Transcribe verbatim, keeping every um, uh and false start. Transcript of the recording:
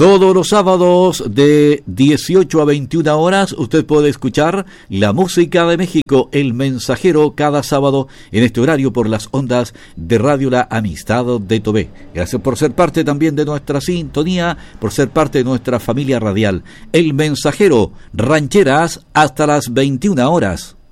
Todos los sábados de dieciocho a veintiuna horas usted puede escuchar la música de México, El Mensajero, cada sábado en este horario por las ondas de Radio La Amistad de Tobé. Gracias por ser parte también de nuestra sintonía, por ser parte de nuestra familia radial. El Mensajero, rancheras hasta las veintiuna horas.